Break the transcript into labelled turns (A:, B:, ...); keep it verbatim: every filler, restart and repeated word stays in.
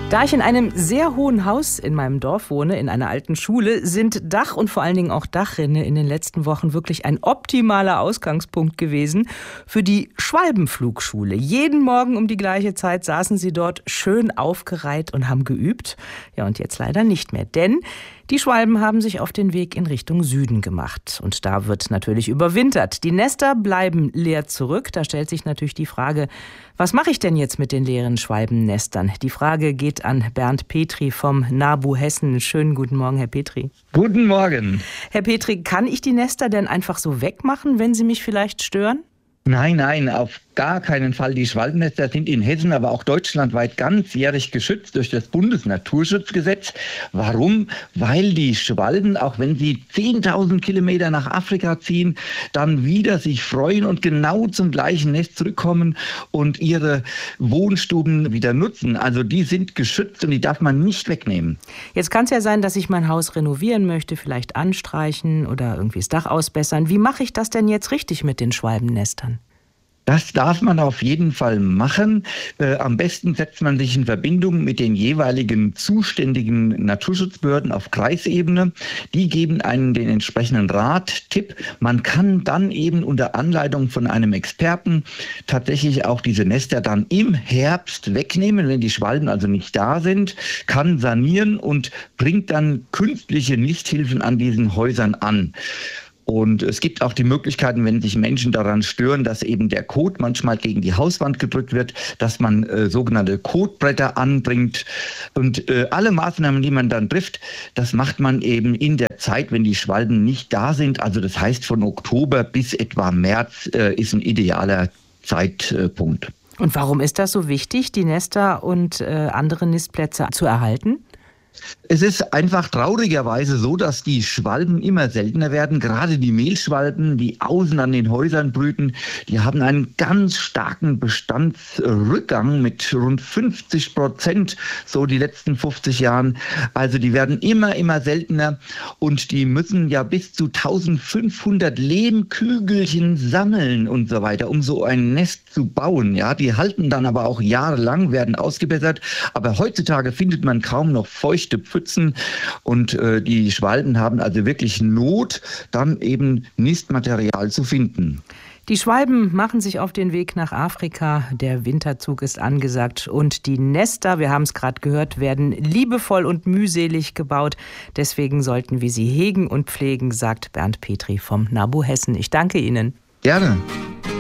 A: Da ich in einem sehr hohen Haus in meinem Dorf wohne, in einer alten Schule, sind Dach und vor allen Dingen auch Dachrinne in den letzten Wochen wirklich ein optimaler Ausgangspunkt gewesen für die Schwalbenflugschule. Jeden Morgen um die gleiche Zeit saßen sie dort schön aufgereiht und haben geübt. Ja, und jetzt leider nicht mehr, denn die Schwalben haben sich auf den Weg in Richtung Süden gemacht. Und da wird natürlich überwintert. Die Nester bleiben leer zurück. Da stellt sich natürlich die Frage, was mache ich denn jetzt mit den leeren Schwalbennestern? Die Frage geht an Bernd Petri vom NABU Hessen. Schönen guten Morgen, Herr Petri.
B: Guten Morgen.
A: Herr Petri, kann ich die Nester denn einfach so wegmachen, wenn sie mich vielleicht stören?
B: Nein, nein, auf gar keinen Fall. Die Schwalbennester sind in Hessen, aber auch deutschlandweit ganzjährig geschützt durch das Bundesnaturschutzgesetz. Warum? Weil die Schwalben, auch wenn sie zehntausend Kilometer nach Afrika ziehen, dann wieder sich freuen und genau zum gleichen Nest zurückkommen und ihre Wohnstuben wieder nutzen. Also die sind geschützt und die darf man nicht wegnehmen.
A: Jetzt kann es ja sein, dass ich mein Haus renovieren möchte, vielleicht anstreichen oder irgendwie das Dach ausbessern. Wie mache ich das denn jetzt richtig mit den Schwalbennestern?
B: Das darf man auf jeden Fall machen. Äh, am besten setzt man sich in Verbindung mit den jeweiligen zuständigen Naturschutzbehörden auf Kreisebene. Die geben einen den entsprechenden Rat, Tipp. Man kann dann eben unter Anleitung von einem Experten tatsächlich auch diese Nester dann im Herbst wegnehmen, wenn die Schwalben also nicht da sind, kann sanieren und bringt dann künstliche Nisthilfen an diesen Häusern an. Und es gibt auch die Möglichkeiten, wenn sich Menschen daran stören, dass eben der Kot manchmal gegen die Hauswand gedrückt wird, dass man äh, sogenannte Kotbretter anbringt. Und äh, alle Maßnahmen, die man dann trifft, das macht man eben in der Zeit, wenn die Schwalben nicht da sind. Also das heißt, von Oktober bis etwa März äh, ist ein idealer Zeitpunkt.
A: Und warum ist das so wichtig, die Nester und äh, andere Nistplätze zu erhalten?
B: Es ist einfach traurigerweise so, dass die Schwalben immer seltener werden. Gerade die Mehlschwalben, die außen an den Häusern brüten, die haben einen ganz starken Bestandsrückgang mit rund fünfzig Prozent, so die letzten fünfzig Jahren. Also die werden immer, immer seltener und die müssen ja bis zu eintausendfünfhundert Lehmkügelchen sammeln und so weiter, um so ein Nest zu bauen. Ja, die halten dann aber auch jahrelang, werden ausgebessert. Aber heutzutage findet man kaum noch feuchte Pfützen und äh, die Schwalben haben also wirklich Not, dann eben Nistmaterial zu finden.
A: Die Schwalben machen sich auf den Weg nach Afrika. Der Winterzug ist angesagt und die Nester, wir haben es gerade gehört, werden liebevoll und mühselig gebaut. Deswegen sollten wir sie hegen und pflegen, sagt Bernd Petri vom NABU Hessen. Ich danke Ihnen.
B: Gerne.